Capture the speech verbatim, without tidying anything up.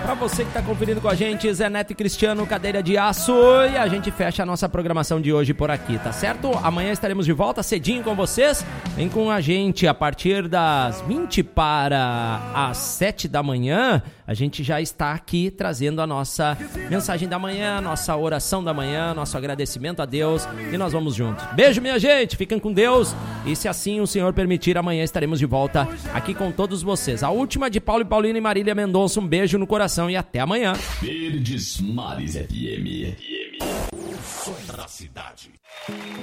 Pra você que tá conferindo com a gente, Zé Neto e Cristiano, Cadeira de Aço, e a gente fecha a nossa programação de hoje por aqui, tá certo? Amanhã estaremos de volta cedinho com vocês. Vem com a gente a partir das vinte para as sete da manhã. A gente já está aqui trazendo a nossa mensagem da manhã, nossa oração da manhã, nosso agradecimento a Deus, e nós vamos juntos. Beijo, minha gente, fiquem com Deus, e se assim o Senhor permitir, amanhã estaremos de volta aqui com todos vocês. A última de Paulo e Paulina e Marília Mendonça, um beijo no coração e até amanhã. Verdes Mares F M. O som da cidade.